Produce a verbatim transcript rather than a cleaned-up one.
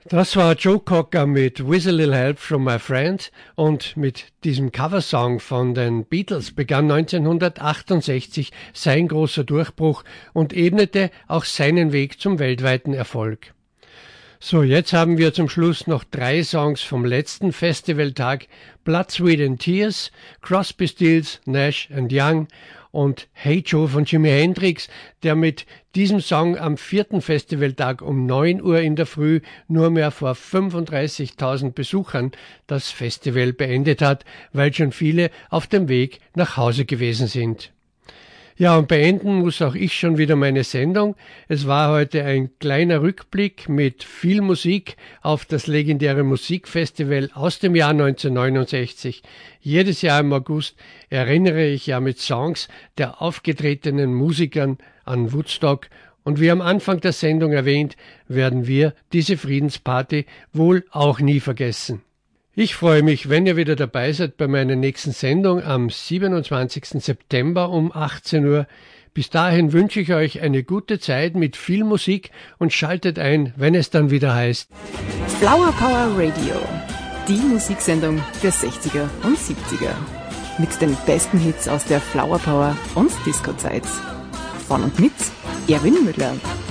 Das war Joe Cocker mit With a Little Help from My Friend, und mit diesem Coversong von den Beatles begann neunzehnhundertachtundsechzig sein großer Durchbruch und ebnete auch seinen Weg zum weltweiten Erfolg. So, jetzt haben wir zum Schluss noch drei Songs vom letzten Festivaltag: Blood, Sweat and Tears, Crosby, Stills, Nash and Young und Hey Joe von Jimi Hendrix, der mit diesem Song am vierten Festivaltag um neun Uhr in der Früh nur mehr vor fünfunddreißigtausend Besuchern das Festival beendet hat, weil schon viele auf dem Weg nach Hause gewesen sind. Ja, und beenden muss auch ich schon wieder meine Sendung. Es war heute ein kleiner Rückblick mit viel Musik auf das legendäre Musikfestival aus dem Jahr neunzehnhundertneunundsechzig. Jedes Jahr im August erinnere ich ja mit Songs der aufgetretenen Musikern an Woodstock. Und wie am Anfang der Sendung erwähnt, werden wir diese Friedensparty wohl auch nie vergessen. Ich freue mich, wenn ihr wieder dabei seid bei meiner nächsten Sendung am siebenundzwanzigsten September um achtzehn Uhr. Bis dahin wünsche ich euch eine gute Zeit mit viel Musik und schaltet ein, wenn es dann wieder heißt Flower Power Radio, die Musiksendung der sechziger und siebziger. Mit den besten Hits aus der Flower Power und Disco-Zeit. Von und mit Erwin Müller.